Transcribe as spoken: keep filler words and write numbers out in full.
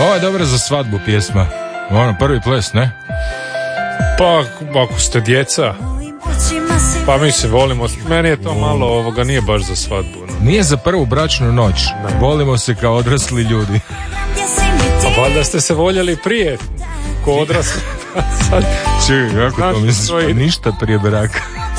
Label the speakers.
Speaker 1: Ovo je dobra za svadbu pjesma. Ono, prvi ples, ne?
Speaker 2: Pa, ako ste djeca, pa mi se volimo. Meni je to malo, ovoga, nije baš za svadbu. No.
Speaker 1: Nije za prvu bračnu noć. Ne. Volimo se kao odrasli ljudi.
Speaker 2: A valjda ste se voljeli prije, ko odrasli. Sad,
Speaker 1: Čekaj, kako to misliš? Pa ništa prije braka.